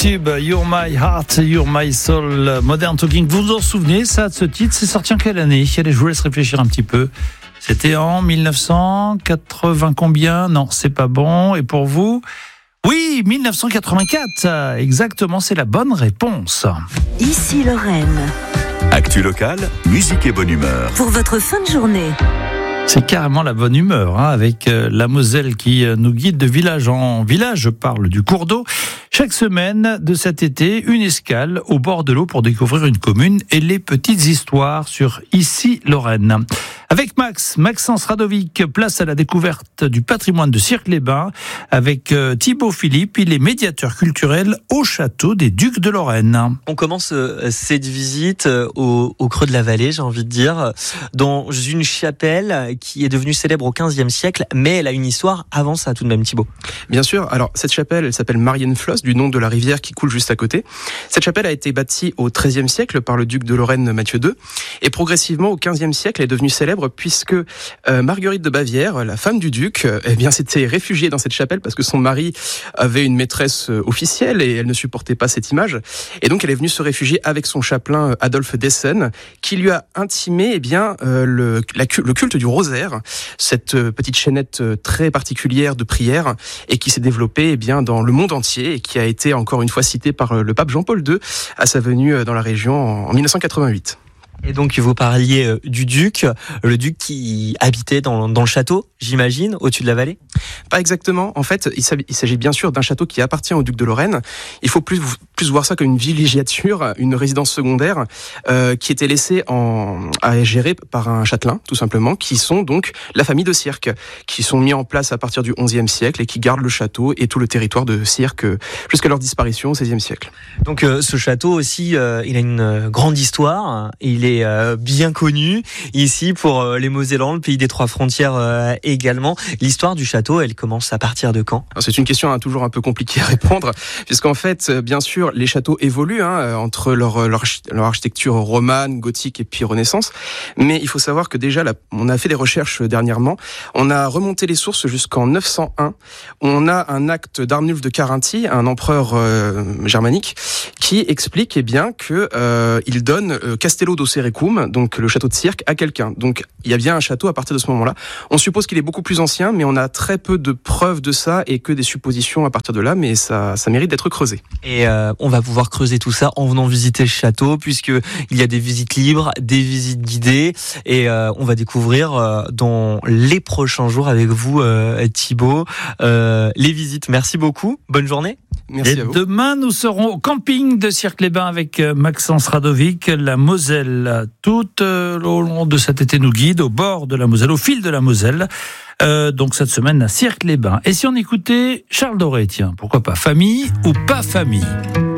tube, You're My Heart, You're My Soul, Modern Talking. Vous vous en souvenez, ça, de ce titre, c'est sorti en quelle année? Allez, je vous laisse réfléchir un petit peu. C'était en 1980 combien? Non, c'est pas bon. Et pour vous? Oui, 1984. Exactement, c'est la bonne réponse. Ici Lorraine. Actu locale, musique et bonne humeur. Pour votre fin de journée. C'est carrément la bonne humeur, avec la Moselle qui nous guide de village en village. Je parle du cours d'eau. Chaque semaine de cet été, une escale au bord de l'eau pour découvrir une commune et les petites histoires sur Ici Lorraine. Avec Maxence Radovic, place à la découverte du patrimoine de Cirques-les-Bains avec Thibaut Philippe, il est médiateur culturel au château des Ducs de Lorraine. On commence cette visite au creux de la vallée, j'ai envie de dire, dans une chapelle qui est devenue célèbre au XVe siècle, mais elle a une histoire avant ça tout de même, Thibaut. Bien sûr, alors cette chapelle, elle s'appelle Marienfloss, du nom de la rivière qui coule juste à côté. Cette chapelle a été bâtie au XIIIe siècle par le duc de Lorraine Mathieu II, et progressivement au XVe siècle, elle est devenue célèbre puisque Marguerite de Bavière, la femme du duc, s'était réfugiée dans cette chapelle parce que son mari avait une maîtresse officielle et elle ne supportait pas cette image. Et donc elle est venue se réfugier avec son chapelain Adolphe d'Essen, qui lui a intimé le culte du rosaire, cette petite chaînette très particulière de prière et qui s'est développée dans le monde entier et qui a été encore une fois citée par le pape Jean-Paul II à sa venue dans la région en 1988. Et donc vous parliez du duc, le duc qui habitait dans le château, j'imagine, au-dessus de la vallée? Pas exactement. En fait, il s'agit bien sûr d'un château qui appartient au duc de Lorraine. Il faut plus voir ça comme une villégiature, une résidence secondaire qui était laissée à gérer par un châtelain, tout simplement, qui sont donc la famille de Cirques, qui sont mis en place à partir du XIe siècle et qui gardent le château et tout le territoire de Cirques jusqu'à leur disparition au XVIe siècle. Donc ce château aussi, il a une grande histoire. Il est bien connu ici pour les Mosellans, le pays des trois frontières également. L'histoire du château, elle commence à partir de quand? Alors, c'est une question toujours un peu compliquée à répondre, puisqu'en fait, bien sûr, les châteaux évoluent entre leur architecture romane, gothique et puis Renaissance. Mais il faut savoir que déjà, on a fait des recherches dernièrement. On a remonté les sources jusqu'en 901. On a un acte d'Arnulf de Carinthie, un empereur germanique, qui explique que il donne Castello d'Osserecum, donc le château de Cirques, à quelqu'un. Donc il y a bien un château à partir de ce moment-là. On suppose qu'il est beaucoup plus ancien, mais on a très peu de preuves de ça et que des suppositions à partir de là, mais ça mérite d'être creusé. Et on va pouvoir creuser tout ça en venant visiter le château, puisque il y a des visites libres, des visites guidées, et on va découvrir dans les prochains jours avec vous, Thibaut, les visites. Merci beaucoup. Bonne journée. Merci à vous. Demain, nous serons au camping de Cirques-les-Bains avec Maxence Radovic. La Moselle, tout au long de cet été, nous guide au bord de la Moselle, au fil de la Moselle. Donc cette semaine à Cirques-les-Bains. Et si on écoutait Charles Doré, tiens, pourquoi pas, famille ou pas famille?